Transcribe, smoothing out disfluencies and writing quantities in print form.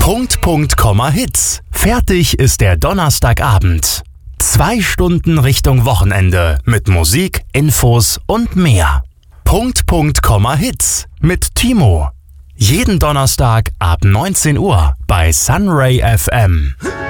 Punkt, Komma, Hits. Fertig ist der Donnerstagabend. 2 Stunden Richtung Wochenende mit Musik, Infos und mehr. Punkt, Komma, Hits mit Timo. Jeden Donnerstag ab 19 Uhr bei Sunray FM.